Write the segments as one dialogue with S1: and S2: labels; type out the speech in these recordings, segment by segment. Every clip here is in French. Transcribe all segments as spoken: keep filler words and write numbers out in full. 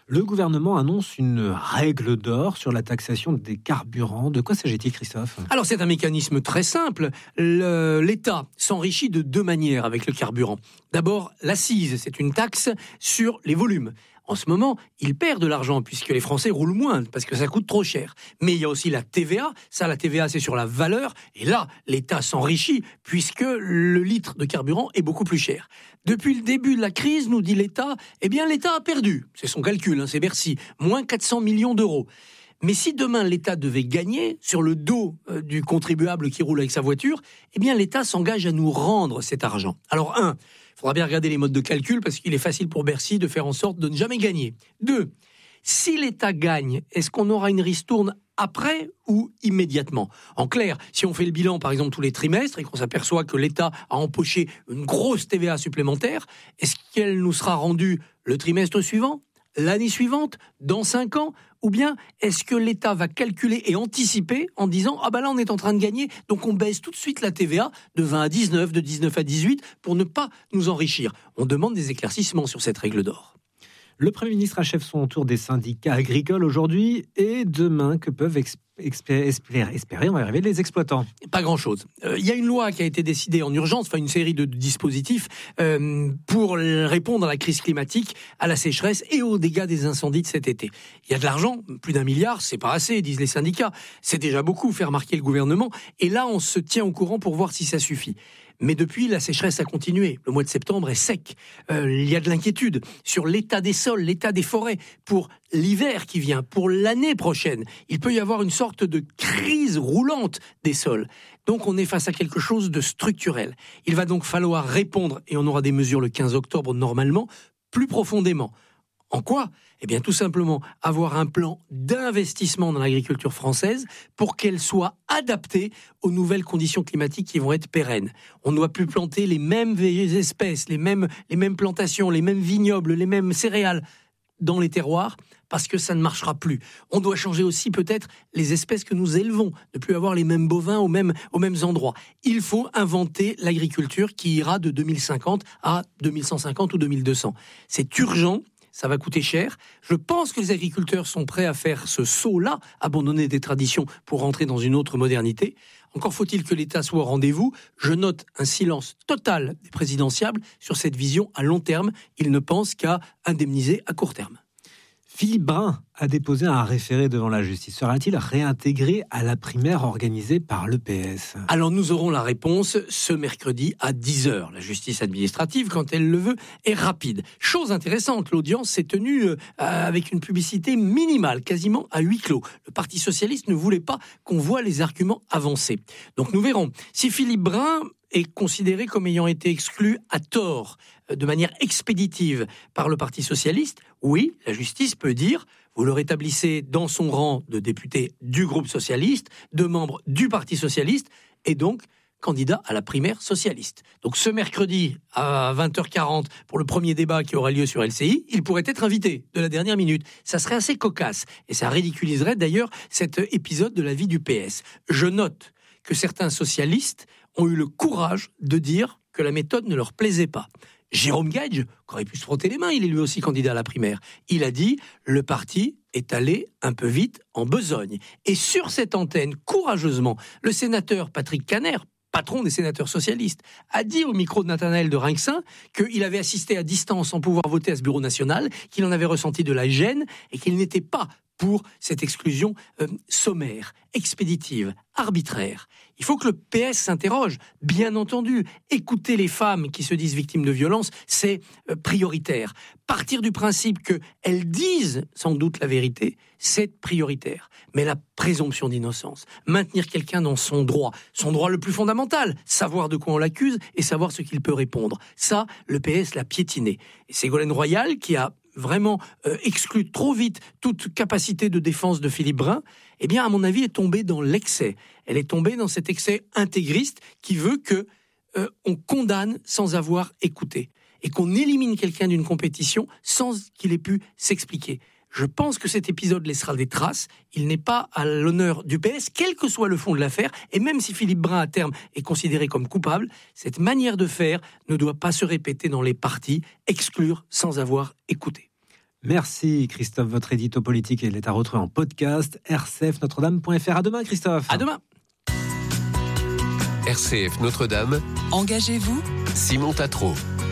S1: Le gouvernement annonce une règle d'or sur la taxation des carburants. De quoi s'agit-il, Christophe ?
S2: Alors c'est un mécanisme très simple. Le, L'État s'enrichit de deux manières avec le carburant. D'abord, l'accise, c'est une taxe sur les volumes. En ce moment, il perd de l'argent puisque les Français roulent moins parce que ça coûte trop cher. Mais il y a aussi la T V A. Ça, la T V A, c'est sur la valeur. Et là, l'État s'enrichit puisque le litre de carburant est beaucoup plus cher. Depuis le début de la crise, nous dit l'État, eh bien l'État a perdu. C'est son calcul, hein, c'est Bercy. Moins quatre cents millions d'euros. Mais si demain l'État devait gagner sur le dos euh, du contribuable qui roule avec sa voiture, eh bien l'État s'engage à nous rendre cet argent. Alors un, il faudra bien regarder les modes de calcul parce qu'il est facile pour Bercy de faire en sorte de ne jamais gagner. Deux, si l'État gagne, est-ce qu'on aura une ristourne après ou immédiatement ? En clair, si on fait le bilan par exemple tous les trimestres et qu'on s'aperçoit que l'État a empoché une grosse T V A supplémentaire, est-ce qu'elle nous sera rendue le trimestre suivant ? L'année suivante, dans cinq ans, ou bien est-ce que l'État va calculer et anticiper en disant « Ah ben là, on est en train de gagner, donc on baisse tout de suite la T V A de vingt à dix-neuf, de dix-neuf à dix-huit pour ne pas nous enrichir ». On demande des éclaircissements sur cette règle d'or.
S1: Le Premier ministre achève son tour des syndicats agricoles aujourd'hui et demain, que peuvent exp- espérer, espérer, on va y arriver, les exploitants.
S2: Pas grand-chose. Il euh, y a une loi qui a été décidée en urgence, enfin une série de dispositifs euh, pour répondre à la crise climatique, à la sécheresse et aux dégâts des incendies de cet été. Il y a de l'argent, plus d'un milliard, c'est pas assez, disent les syndicats. C'est déjà beaucoup, fait remarquer le gouvernement. Et là, on se tient au courant pour voir si ça suffit. Mais depuis, la sécheresse a continué. Le mois de septembre est sec. Euh, il y a de l'inquiétude sur l'état des sols, l'état des forêts, pour l'hiver qui vient, pour l'année prochaine. Il peut y avoir une sorte de crise roulante des sols. Donc on est face à quelque chose de structurel. Il va donc falloir répondre, et on aura des mesures le quinze octobre normalement, plus profondément. En quoi ? Eh bien, tout simplement avoir un plan d'investissement dans l'agriculture française pour qu'elle soit adaptée aux nouvelles conditions climatiques qui vont être pérennes. On ne doit plus planter les mêmes espèces, les mêmes, les mêmes plantations, les mêmes vignobles, les mêmes céréales dans les terroirs parce que ça ne marchera plus. On doit changer aussi peut-être les espèces que nous élevons, ne plus avoir les mêmes bovins aux mêmes, aux mêmes endroits. Il faut inventer l'agriculture qui ira de deux mille cinquante à deux mille cent cinquante ou deux mille deux cents. C'est urgent. Ça va coûter cher. Je pense que les agriculteurs sont prêts à faire ce saut-là, abandonner des traditions pour rentrer dans une autre modernité. Encore faut-il que l'État soit au rendez-vous. Je note un silence total des présidentiables sur cette vision à long terme. Ils ne pensent qu'à indemniser à court terme.
S1: Philippe Brun a déposé un référé devant la justice. Sera-t-il réintégré à la primaire organisée par l'E P S ?
S2: Alors nous aurons la réponse ce mercredi à dix heures. La justice administrative, quand elle le veut, est rapide. Chose intéressante, l'audience s'est tenue euh, avec une publicité minimale, quasiment à huis clos. Le Parti socialiste ne voulait pas qu'on voit les arguments avancés. Donc nous verrons. Si Philippe Brun est considéré comme ayant été exclu à tort, de manière expéditive par le Parti socialiste, oui, la justice peut dire vous le rétablissez dans son rang de député du groupe socialiste, de membre du Parti socialiste, et donc candidat à la primaire socialiste. Donc ce mercredi à vingt heures quarante, pour le premier débat qui aura lieu sur L C I, il pourrait être invité de la dernière minute. Ça serait assez cocasse, et ça ridiculiserait d'ailleurs cet épisode de la vie du P S. Je note que certains socialistes ont eu le courage de dire que la méthode ne leur plaisait pas. Jérôme Gage, qui aurait pu se frotter les mains, il est lui aussi candidat à la primaire. Il a dit « le parti est allé un peu vite en besogne ». Et sur cette antenne, courageusement, le sénateur Patrick Kanner, patron des sénateurs socialistes, a dit au micro de Nathanaël de Rinxin qu'il avait assisté à distance sans pouvoir voter à ce bureau national, qu'il en avait ressenti de la gêne et qu'il n'était pas pour cette exclusion euh, sommaire, expéditive, arbitraire. Il faut que le P S s'interroge, bien entendu. Écouter les femmes qui se disent victimes de violences, c'est euh, prioritaire. Partir du principe qu'elles disent sans doute la vérité, c'est prioritaire. Mais la présomption d'innocence, maintenir quelqu'un dans son droit, son droit le plus fondamental, savoir de quoi on l'accuse et savoir ce qu'il peut répondre. Ça, le P S l'a piétiné. Et c'est Ségolène Royal qui a vraiment euh, exclut trop vite toute capacité de défense de Philippe Brun, eh bien, à mon avis, est tombée dans l'excès. Elle est tombée dans cet excès intégriste qui veut que euh, on condamne sans avoir écouté et qu'on élimine quelqu'un d'une compétition sans qu'il ait pu s'expliquer. Je pense que cet épisode laissera des traces. Il n'est pas à l'honneur du P S, quel que soit le fond de l'affaire. Et même si Philippe Brun, à terme, est considéré comme coupable, cette manière de faire ne doit pas se répéter dans les partis, exclure sans avoir écouté.
S1: Merci Christophe, votre édito politique il est à retrouver en podcast r c f notre dame point f r. À demain Christophe.
S2: À demain.
S3: R C F Notre-Dame.
S4: Engagez-vous.
S3: Simon Tatro.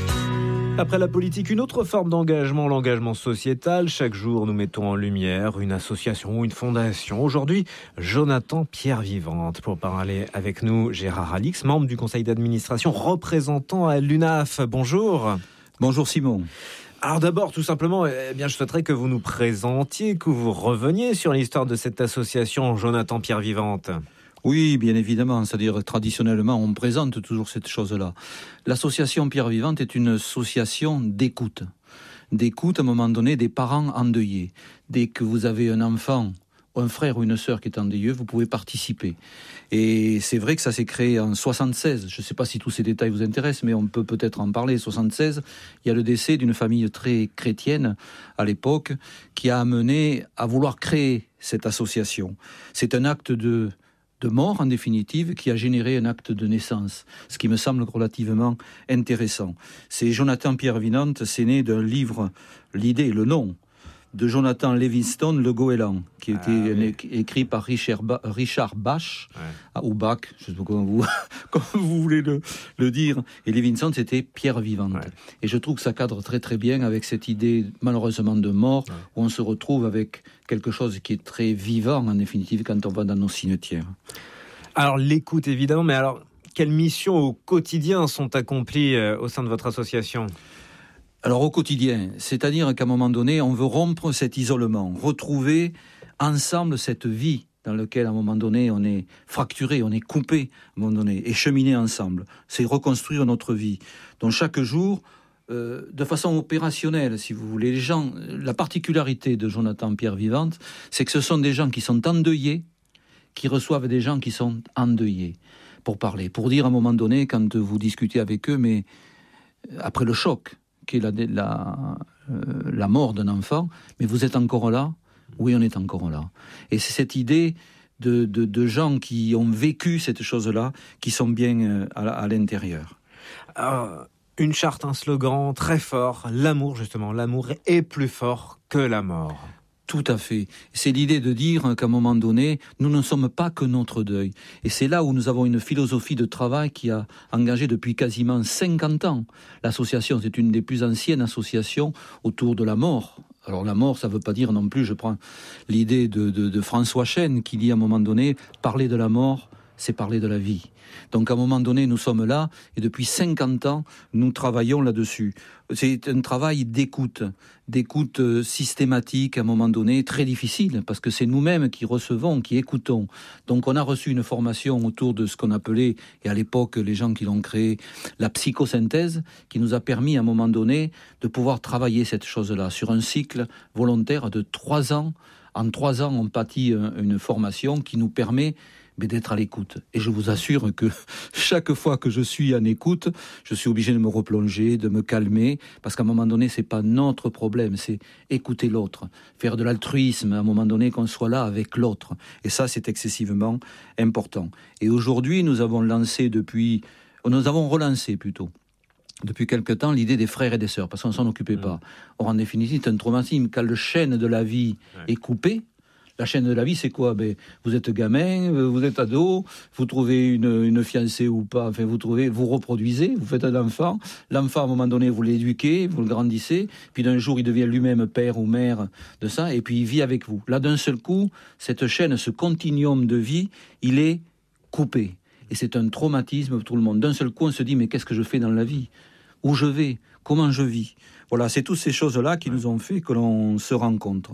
S1: Après la politique, une autre forme d'engagement, l'engagement sociétal. Chaque jour, nous mettons en lumière une association ou une fondation. Aujourd'hui, Jonathan Pierre Vivante. Pour parler avec nous, Gérard Alix, membre du conseil d'administration, représentant à l'U N A F. Bonjour.
S5: Bonjour Simon.
S1: Alors d'abord, tout simplement, eh bien, je souhaiterais que vous nous présentiez, que vous reveniez sur l'histoire de cette association Jonathan Pierre Vivante.
S5: Oui, bien évidemment, c'est-à-dire traditionnellement, on présente toujours cette chose-là. L'association Pierre Vivante est une association d'écoute. D'écoute, à un moment donné, des parents endeuillés. Dès que vous avez un enfant, un frère ou une sœur qui est endeuillé, vous pouvez participer. Et c'est vrai que ça s'est créé en soixante-seize. Je ne sais pas si tous ces détails vous intéressent, mais on peut peut-être en parler. soixante-seize, il y a le décès d'une famille très chrétienne à l'époque qui a amené à vouloir créer cette association. C'est un acte de... de mort, en définitive, qui a généré un acte de naissance, ce qui me semble relativement intéressant. C'est Jonathan Pierre Vivante, c'est né d'un livre, l'idée, le nom, de Jonathan Livingstone, Le Goéland, qui a été ah, oui. écrit par Richard, ba- Richard Bach, ouais. ou Bach, je ne sais pas comment vous, comment vous voulez le, le dire, et Livingstone, c'était Pierre Vivante. Ouais. Et je trouve que ça cadre très très bien avec cette idée, malheureusement, de mort, ouais. où on se retrouve avec quelque chose qui est très vivant, en définitive, quand on va dans nos cimetières.
S1: Alors, l'écoute, évidemment, mais alors, quelles missions au quotidien sont accomplies euh, au sein de votre association ?
S5: Alors au quotidien, c'est-à-dire qu'à un moment donné, on veut rompre cet isolement, retrouver ensemble cette vie dans laquelle à un moment donné on est fracturé, on est coupé à un moment donné, et cheminer ensemble. C'est reconstruire notre vie. Donc chaque jour, euh, de façon opérationnelle, si vous voulez, les gens, la particularité de Jonathan Pierre Vivante, c'est que ce sont des gens qui sont endeuillés, qui reçoivent des gens qui sont endeuillés, pour parler, pour dire à un moment donné, quand vous discutez avec eux, mais après le choc, qui est la, la, euh, la mort d'un enfant, mais vous êtes encore là ? Oui, on est encore là. Et c'est cette idée de, de, de gens qui ont vécu cette chose-là, qui sont bien euh, à, à l'intérieur.
S1: Euh, une charte, un slogan très fort, l'amour justement, l'amour est plus fort que la mort.
S5: Tout à fait. C'est l'idée de dire qu'à un moment donné, nous ne sommes pas que notre deuil. Et c'est là où nous avons une philosophie de travail qui a engagé depuis quasiment cinquante ans. L'association, c'est une des plus anciennes associations autour de la mort. Alors la mort, ça ne veut pas dire non plus, je prends l'idée de, de, de François Chêne qui dit à un moment donné, parler de la mort, c'est parler de la vie. Donc à un moment donné, nous sommes là et depuis cinquante ans, nous travaillons là-dessus. C'est un travail d'écoute, d'écoute systématique à un moment donné, très difficile, parce que c'est nous-mêmes qui recevons, qui écoutons. Donc on a reçu une formation autour de ce qu'on appelait, et à l'époque les gens qui l'ont créé, la psychosynthèse, qui nous a permis à un moment donné de pouvoir travailler cette chose-là sur un cycle volontaire de trois ans. En trois ans, on bâtit une formation qui nous permet mais d'être à l'écoute. Et je vous assure que chaque fois que je suis en écoute, je suis obligé de me replonger, de me calmer, parce qu'à un moment donné, c'est pas notre problème, c'est écouter l'autre, faire de l'altruisme, à un moment donné, qu'on soit là avec l'autre. Et ça, c'est excessivement important. Et aujourd'hui, nous avons lancé depuis, nous avons relancé plutôt, depuis quelque temps, l'idée des frères et des sœurs, parce qu'on ne s'en occupait mmh. pas. Or, en définitive, c'est un traumatisme. Quand le chêne de la vie ouais. est coupé, la chaîne de la vie, c'est quoi ? Ben, vous êtes gamin, vous êtes ado, vous trouvez une, une fiancée ou pas, enfin, vous trouvez, vous reproduisez, vous faites un enfant. L'enfant, à un moment donné, vous l'éduquez, vous le grandissez, puis d'un jour, il devient lui-même père ou mère de ça, et puis il vit avec vous. Là, d'un seul coup, cette chaîne, ce continuum de vie, il est coupé. Et c'est un traumatisme pour tout le monde. D'un seul coup, on se dit, mais qu'est-ce que je fais dans la vie ? Où je vais ? Comment je vis ? Voilà, c'est toutes ces choses-là qui nous ont fait que l'on se rencontre.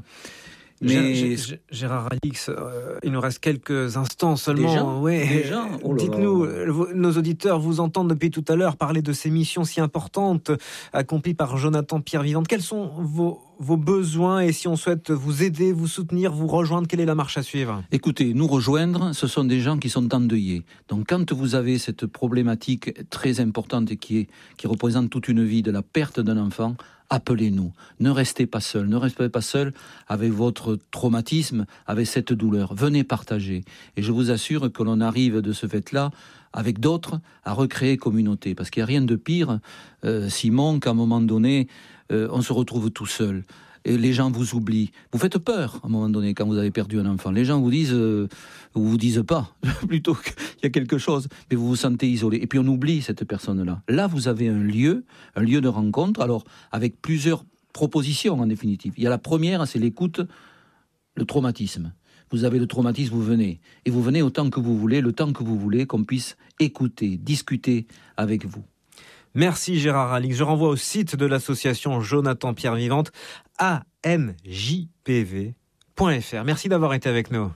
S1: Mais Gérard Alix, euh, il nous reste quelques instants seulement.
S5: Déjà,
S1: ouais.
S5: déjà oh là
S1: Dites-nous,
S5: là.
S1: Nos auditeurs vous entendent depuis tout à l'heure parler de ces missions si importantes accomplies par Jonathan Pierre Vivante. Quels sont vos, vos besoins et si on souhaite vous aider, vous soutenir, vous rejoindre, quelle est la marche à suivre ?
S5: Écoutez, nous rejoindre, ce sont des gens qui sont endeuillés. Donc quand vous avez cette problématique très importante et qui, est, qui représente toute une vie de la perte d'un enfant, appelez-nous. Ne restez pas seul. Ne restez pas seul avec votre traumatisme, avec cette douleur. Venez partager. Et je vous assure que l'on arrive de ce fait-là, avec d'autres, à recréer communauté. Parce qu'il n'y a rien de pire, euh, Simon, qu'à un moment donné, euh, on se retrouve tout seul. et les gens vous oublient. Vous faites peur à un moment donné quand vous avez perdu un enfant. Les gens vous disent, euh, ou vous disent pas, plutôt qu'il y a quelque chose, mais vous vous sentez isolé. Et puis on oublie cette personne-là. Là, vous avez un lieu, un lieu de rencontre, alors avec plusieurs propositions en définitive. Il y a la première, c'est l'écoute, le traumatisme. Vous avez le traumatisme, vous venez. Et vous venez autant que vous voulez, le temps que vous voulez, qu'on puisse écouter, discuter avec vous.
S1: Merci Gérard Alix. Je renvoie au site de l'association Jonathan Pierre Vivante, a m j p v point f r. Merci d'avoir été avec nous.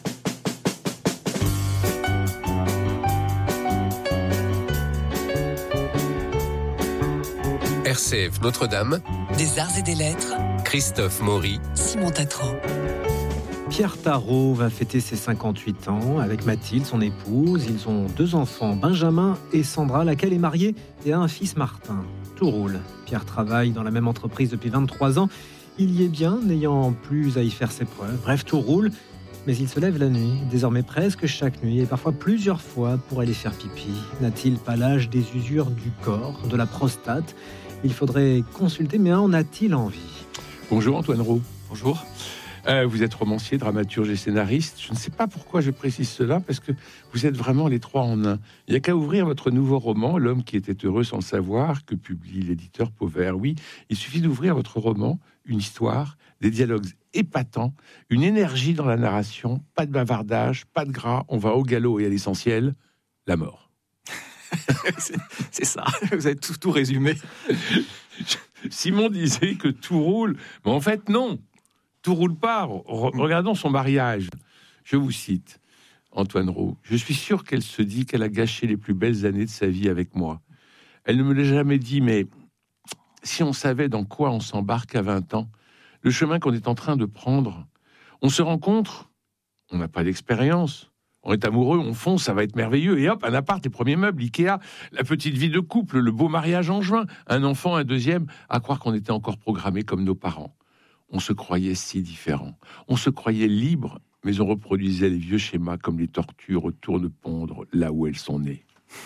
S3: R C F Notre-Dame,
S4: des arts et des lettres,
S3: Christophe Maury,
S4: Simon Tatro.
S1: Pierre Tarot va fêter ses cinquante-huit ans avec Mathilde, son épouse. Ils ont deux enfants, Benjamin et Sandra, laquelle est mariée et a un fils, Martin. Tout roule. Pierre travaille dans la même entreprise depuis vingt-trois ans. Il y est bien, n'ayant plus à y faire ses preuves. Bref, tout roule. Mais il se lève la nuit, désormais presque chaque nuit, et parfois plusieurs fois pour aller faire pipi. N'a-t-il pas l'âge des usures du corps, de la prostate ? Il faudrait consulter, mais en a-t-il envie ?
S6: Bonjour Antoine Roux. Bonjour. Euh, vous êtes romancier, dramaturge et scénariste. Je ne sais pas pourquoi je précise cela, parce que vous êtes vraiment les trois en un. Il n'y a qu'à ouvrir votre nouveau roman, L'homme qui était heureux sans le savoir, que publie l'éditeur Pauvert. Oui, il suffit d'ouvrir votre roman, une histoire, des dialogues épatants, une énergie dans la narration, pas de bavardage, pas de gras, on va au galop et à l'essentiel, la mort.
S7: c'est, c'est ça, vous avez tout, tout résumé.
S6: Simon disait que tout roule, mais en fait non. Tout roule pas. Re- regardons son mariage. Je vous cite, Antoine Roux. Je suis sûr qu'elle se dit qu'elle a gâché les plus belles années de sa vie avec moi. Elle ne me l'a jamais dit, mais si on savait dans quoi on s'embarque à vingt ans, le chemin qu'on est en train de prendre, on se rencontre, on n'a pas d'expérience, on est amoureux, on fonce, ça va être merveilleux, et hop, un appart, les premiers meubles, Ikea, la petite vie de couple, le beau mariage en juin, un enfant, un deuxième, à croire qu'on était encore programmés comme nos parents. On se croyait si différents. On se croyait libres, mais on reproduisait les vieux schémas comme les tortues retournent de pondre là où elles sont nées.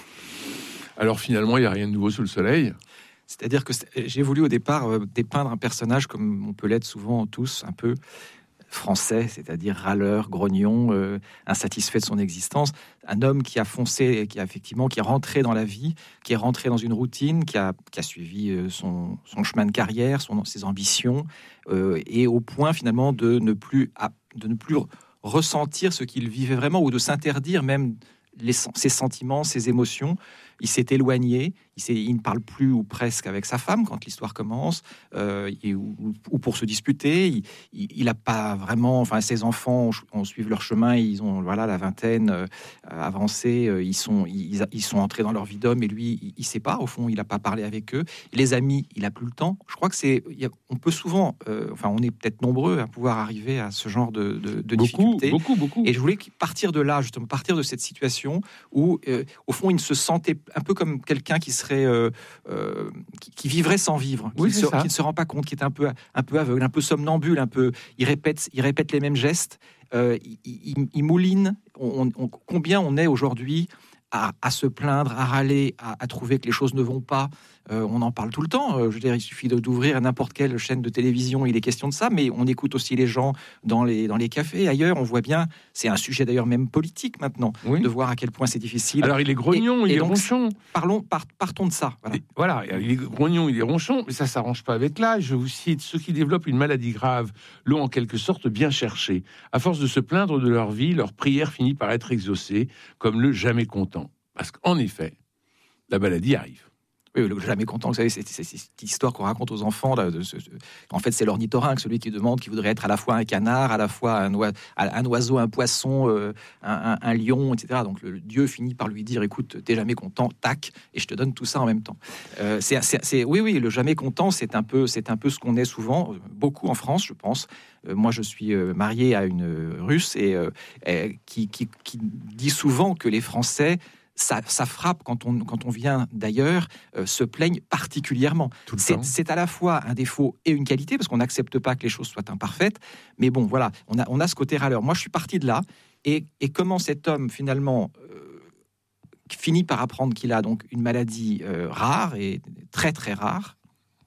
S6: Alors finalement, il n'y a rien de nouveau sous le soleil.
S7: C'est-à-dire que j'ai voulu au départ euh, dépeindre un personnage comme on peut l'être souvent tous, un peu français, c'est-à-dire râleur, grognon, euh, insatisfait de son existence, un homme qui a foncé, qui a effectivement, qui est rentré dans la vie, qui est rentré dans une routine, qui a, qui a suivi euh, son, son chemin de carrière, son, ses ambitions, euh, et au point finalement de ne plus, à, de ne plus ressentir ce qu'il vivait vraiment, ou de s'interdire même les, ses sentiments, ses émotions. Il s'est éloigné, il, s'est, il ne parle plus ou presque avec sa femme quand l'histoire commence, euh, et, ou, ou pour se disputer. Il n'a pas vraiment, enfin ses enfants ont, ont suivi leur chemin, ils ont voilà la vingtaine euh, avancée, euh, ils sont ils, ils sont entrés dans leur vie d'homme et lui il, il sait pas au fond, il n'a pas parlé avec eux. Les amis, il a plus le temps. Je crois que c'est, a, on peut souvent, euh, enfin on est peut-être nombreux à pouvoir arriver à ce genre de, de, de
S6: beaucoup,
S7: difficultés.
S6: Beaucoup, beaucoup.
S7: Et je voulais partir de là justement, partir de cette situation où euh, au fond il ne se sentait un peu comme quelqu'un qui serait euh, euh, qui, qui vivrait sans vivre, qui,
S6: oui,
S7: se, qui ne se rend pas compte, qui est un peu un peu aveugle, un peu somnambule, un peu il répète il répète les mêmes gestes, euh, il, il, il mouline. On, on, combien on est aujourd'hui à, à se plaindre, à râler, à, à trouver que les choses ne vont pas. Euh, on en parle tout le temps. Euh, je veux dire, il suffit de, d'ouvrir n'importe quelle chaîne de télévision, il est question de ça, mais on écoute aussi les gens dans les, dans les cafés, ailleurs. On voit bien, c'est un sujet d'ailleurs même politique maintenant, oui. de voir à quel point c'est difficile.
S6: Alors il est grognon, et, il et est donc, ronchon.
S7: Parlons, part, partons de ça. Voilà.
S6: Et, voilà, il est grognon, il est ronchon, mais ça ne s'arrange pas avec l'âge. Je vous cite, ceux qui développent une maladie grave l'ont en quelque sorte bien cherché. À force de se plaindre de leur vie, leur prière finit par être exaucée, comme le jamais content. Parce qu'en effet, la maladie arrive.
S7: Oui, le jamais content, vous savez, c'est, c'est, c'est cette histoire qu'on raconte aux enfants. Là, de ce, de, en fait, c'est l'ornithorynque, celui qui demande, qui voudrait être à la fois un canard, à la fois un, oi, un oiseau, un poisson, euh, un, un, un lion, et cetera. Donc le, le Dieu finit par lui dire, écoute, t'es jamais content, tac, et je te donne tout ça en même temps. Euh, c'est, c'est, c'est, oui, oui, le jamais content, c'est un peu, c'est un peu ce qu'on est souvent, beaucoup en France, je pense. Euh, moi, je suis euh, marié à une Russe et, euh, et qui, qui, qui dit souvent que les Français Ça, ça frappe quand on, quand on vient d'ailleurs, euh, se plaignent particulièrement. C'est, c'est à la fois un défaut et une qualité, parce qu'on n'accepte pas que les choses soient imparfaites. Mais bon, voilà, on a, on a ce côté râleur. Moi, je suis parti de là. Et, et comment cet homme, finalement, euh, finit par apprendre qu'il a donc une maladie euh, rare, et très, très rare,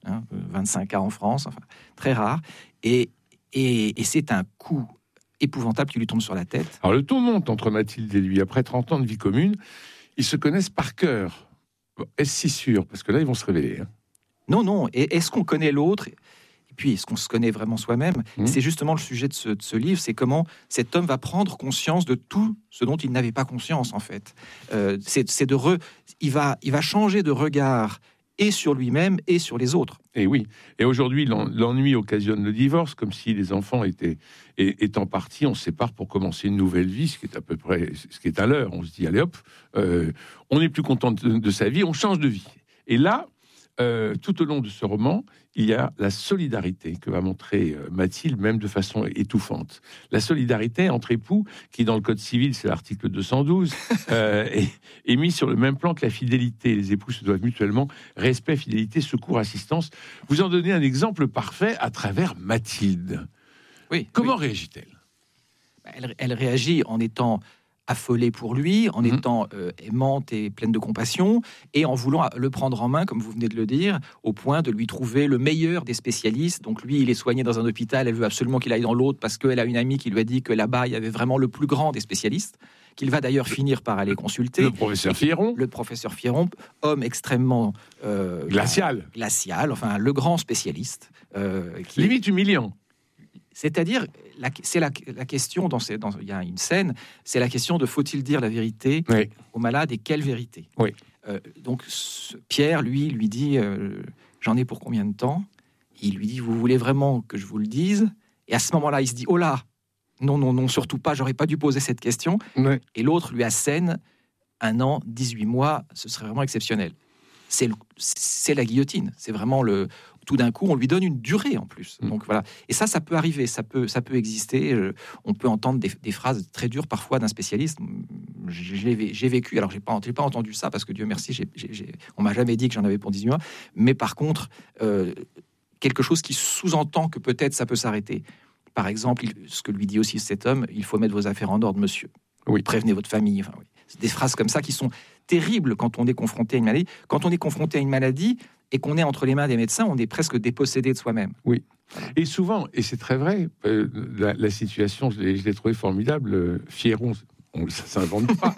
S7: hein, vingt-cinq cas en France, enfin, très rare. Et, et, et c'est un coup épouvantable qui lui tombe sur la tête.
S6: Alors le ton monte entre Mathilde et lui. Après trente ans de vie commune, ils se connaissent par cœur. Bon, est-ce si sûr? Parce que là, ils vont se révéler. Hein.
S7: Non, non. Et est-ce qu'on connaît l'autre? Et puis, est-ce qu'on se connaît vraiment soi-même? mmh. C'est justement le sujet de ce, de ce livre, c'est comment cet homme va prendre conscience de tout ce dont il n'avait pas conscience, en fait. Euh, c'est, c'est de re... il, va, il va changer de regard et sur lui-même et sur les autres.
S6: Et oui. Et aujourd'hui, l'ennui occasionne le divorce, comme si les enfants étaient, étant partis, on se sépare pour commencer une nouvelle vie, ce qui est à peu près, ce qui est à l'heure. On se dit, allez hop, euh, on n'est plus content de, de sa vie, on change de vie. Et là, euh, tout au long de ce roman, il y a la solidarité que va montrer euh, Mathilde, même de façon étouffante. La solidarité entre époux, qui dans le Code civil, c'est l'article deux cent douze, euh, est, est mis sur le même plan que la fidélité. Les époux se doivent mutuellement respect, fidélité, secours, assistance. Vous en donnez un exemple parfait à travers Mathilde.
S7: Oui.
S6: Comment
S7: oui.
S6: réagit-elle?
S7: elle, elle réagit en étant affolée pour lui, en mmh. étant euh, aimante et pleine de compassion, et en voulant le prendre en main, comme vous venez de le dire, au point de lui trouver le meilleur des spécialistes. Donc lui, il est soigné dans un hôpital, elle veut absolument qu'il aille dans l'autre, parce qu'elle a une amie qui lui a dit que là-bas, il y avait vraiment le plus grand des spécialistes, qu'il va d'ailleurs finir par aller consulter.
S6: Le professeur Fieron.
S7: Le professeur Fieron, homme extrêmement... Euh,
S6: glacial.
S7: Glacial, enfin, le grand spécialiste. Euh, qui
S6: Limite humiliant.
S7: C'est-à-dire, la, c'est la, la question, dans, ces, dans il y a une scène, c'est la question de faut-il dire la vérité oui. au malade et quelle vérité
S6: oui.
S7: euh, Donc ce, Pierre, lui, lui dit euh, j'en ai pour combien de temps? Il lui dit vous voulez vraiment que je vous le dise? Et à ce moment-là, il se dit oh là, non, non, non, surtout pas, j'aurais pas dû poser cette question. Oui. Et l'autre lui assène un an, dix-huit mois, ce serait vraiment exceptionnel. C'est, le, c'est la guillotine, c'est vraiment le... Tout d'un coup, on lui donne une durée en plus. Donc voilà. Et ça, ça peut arriver, ça peut, ça peut exister. On peut entendre des, des phrases très dures parfois d'un spécialiste. J'ai, j'ai vécu, alors j'ai pas, j'ai pas entendu ça parce que Dieu merci, j'ai, j'ai, on m'a jamais dit que j'en avais pour dix-huit mois. Mais par contre, euh, quelque chose qui sous-entend que peut-être ça peut s'arrêter. Par exemple, il, ce que lui dit aussi cet homme, il faut mettre vos affaires en ordre, monsieur. Oui. Prévenez votre famille. Enfin, oui. C'est des phrases comme ça qui sont terribles quand on est confronté à une maladie. Quand on est confronté à une maladie et qu'on est entre les mains des médecins, on est presque dépossédé de soi-même. Oui. Voilà. Et souvent, et c'est très vrai, euh, la, la situation, je l'ai, je l'ai trouvée formidable. Euh, Fieron, on, ça ne s'invente pas.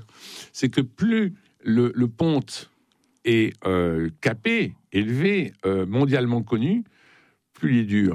S7: C'est que plus le, le ponte est euh, capé, élevé, euh, mondialement connu, plus il est dur.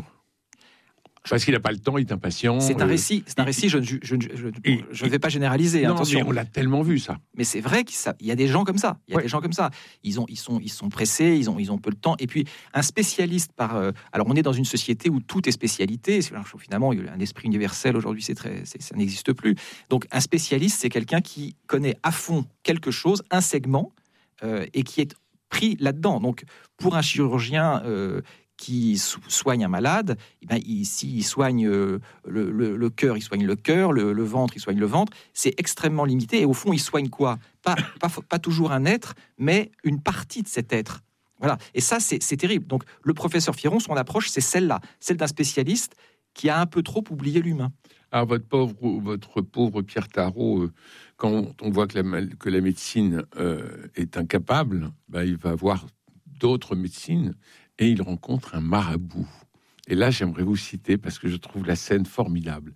S7: Parce qu'il n'a pas le temps, il est impatient. C'est un récit, c'est un récit. Je, je, je, je, je, je ne vais pas généraliser. Non, attention. Mais on l'a tellement vu ça. Mais c'est vrai qu'il y a des gens comme ça. Il y a ouais. des gens comme ça. Ils ont, ils sont, ils sont pressés. Ils ont, ils ont peu de temps. Et puis un spécialiste par. Euh, alors on est dans une société où tout est spécialité. Alors, finalement, il y a un esprit universel aujourd'hui. C'est très, c'est, ça n'existe plus. Donc un spécialiste, c'est quelqu'un qui connaît à fond quelque chose, un segment, euh, et qui est pris là-dedans. Donc pour un chirurgien. Euh, qui soigne un malade, eh ben, il, s'il soigne euh, le, le, le cœur, il soigne le cœur, le, le ventre, il soigne le ventre. C'est extrêmement limité. Et au fond, il soigne quoi? Pas, pas, pas toujours un être, mais une partie de cet être. Voilà. Et ça, c'est, c'est terrible. Donc, le professeur Fieron, son approche, c'est celle-là, celle d'un spécialiste qui a un peu trop oublié l'humain. Alors, votre pauvre, votre pauvre Pierre Tarot, euh, quand on voit que la, que la médecine euh, est incapable, bah, il va voir d'autres médecines. Et il rencontre un marabout. Et là, j'aimerais vous citer, parce que je trouve la scène formidable.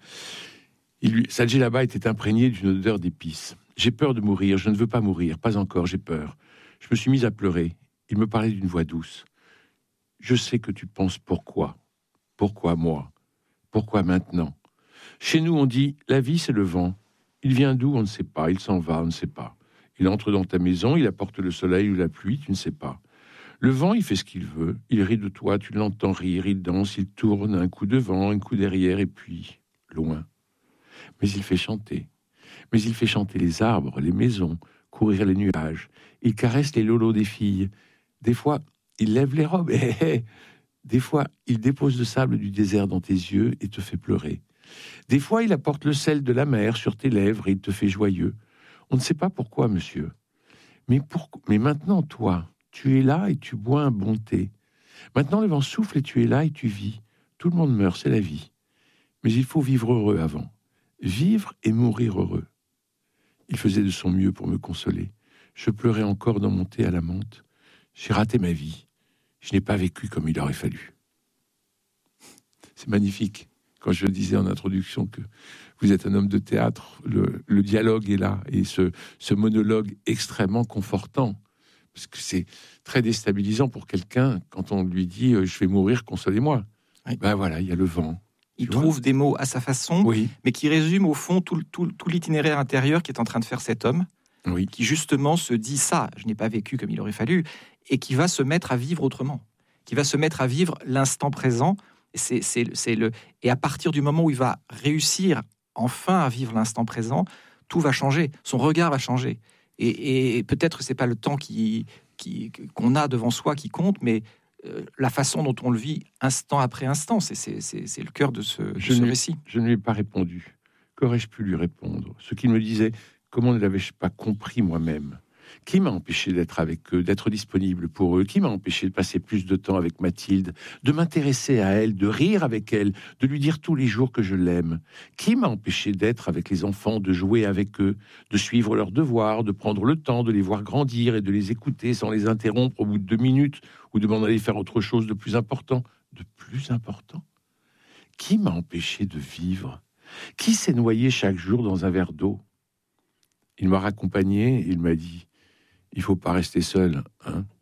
S7: Il lui, sa djellaba était imprégnée d'une odeur d'épices. « J'ai peur de mourir, je ne veux pas mourir, pas encore, j'ai peur. » Je me suis mise à pleurer. Il me parlait d'une voix douce. « Je sais que tu penses pourquoi. Pourquoi moi? Pourquoi maintenant? Chez nous, on dit, la vie, c'est le vent. Il vient d'où, on ne sait pas. Il s'en va, on ne sait pas. Il entre dans ta maison, il apporte le soleil ou la pluie, tu ne sais pas. Le vent, il fait ce qu'il veut. Il rit de toi, tu l'entends rire, il danse, il tourne, un coup devant, un coup derrière, et puis, loin. Mais il fait chanter. Mais il fait chanter les arbres, les maisons, courir les nuages. Il caresse les lolos des filles. Des fois, il lève les robes. Hé, hé. Des fois, il dépose le sable du désert dans tes yeux et te fait pleurer. Des fois, il apporte le sel de la mer sur tes lèvres et il te fait joyeux. On ne sait pas pourquoi, monsieur. Mais, pour... Mais maintenant, toi... Tu es là et tu bois un bon thé. Maintenant, le vent souffle et tu es là et tu vis. Tout le monde meurt, c'est la vie. Mais il faut vivre heureux avant. Vivre et mourir heureux. Il faisait de son mieux pour me consoler. Je pleurais encore dans mon thé à la menthe. J'ai raté ma vie.
S6: je n'ai pas vécu comme il aurait fallu. C'est magnifique. Quand je disais en introduction que vous êtes un homme de théâtre, le, le dialogue est là, et ce, ce monologue extrêmement confortant, parce que c'est très déstabilisant pour quelqu'un quand on lui dit euh, « je vais mourir, consolez-moi ».
S7: Oui.
S6: Ben voilà, il y a le vent.
S7: Il
S6: Tu
S7: trouve
S6: vois
S7: des mots à sa façon,
S6: Oui,
S7: mais qui résument au fond tout, tout, tout l'itinéraire intérieur qui est en train de faire cet homme,
S6: oui.
S7: qui justement se dit ça, je n'ai pas vécu comme il aurait fallu, et qui va se mettre à vivre autrement, qui va se mettre à vivre l'instant présent. C'est, c'est, c'est le... Et à partir du moment où il va réussir enfin à vivre l'instant présent, tout va changer, son regard va changer. Et, et peut-être c'est pas le temps qui, qui, qu'on a devant soi qui compte, mais euh, la façon dont on le vit instant après instant, c'est, c'est, c'est, c'est le cœur de ce, de
S6: Je
S7: ce
S6: ne-
S7: récit.
S6: Je ne lui ai pas répondu. Qu'aurais-je pu lui répondre? Ce qu'il me disait, comment ne l'avais-je pas compris moi-même? Qui m'a empêché d'être avec eux, d'être disponible pour eux? Qui m'a empêché de passer plus de temps avec Mathilde, de m'intéresser à elle, de rire avec elle, de lui dire tous les jours que je l'aime? Qui m'a empêché d'être avec les enfants, de jouer avec eux, de suivre leurs devoirs, de prendre le temps de les voir grandir et de les écouter sans les interrompre au bout de deux minutes ou de m'en aller faire autre chose de plus important? De plus important? Qui m'a empêché de vivre? Qui s'est noyé chaque jour dans un verre d'eau? Il m'a raccompagné, il m'a dit: il faut pas rester seul, hein.